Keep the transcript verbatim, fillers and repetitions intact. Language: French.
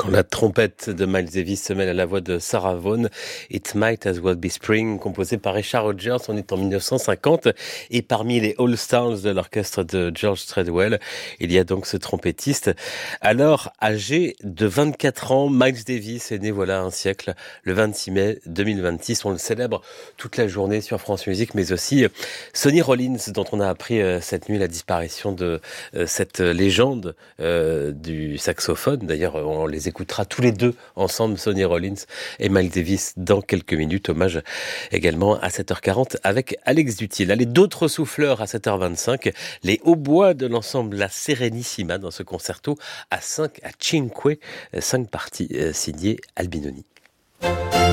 Quand la trompette de Miles Davis se mêle à la voix de Sarah Vaughan, It Might As Well Be Spring, composé par Richard Rodgers, on est en mille neuf cent cinquante, et parmi les All-Stars de l'orchestre de George Treadwell, il y a donc ce trompettiste. Alors, âgé de vingt-quatre ans, Miles Davis est né voilà un siècle, le vingt-six mai deux mille vingt-six. On le célèbre toute la journée sur France Musique, mais aussi Sonny Rollins, dont on a appris cette nuit la disparition de cette légende du saxophone. D'ailleurs, on les écoutera tous les deux ensemble, Sonny Rollins et Miles Davis, dans quelques minutes. Hommage également à sept heures quarante avec Alex Dutil. Allez, d'autres souffleurs à sept heures vingt-cinq. Les hautbois de l'ensemble La Serenissima dans ce concerto à cinq à cinque, cinq parties signées Albinoni.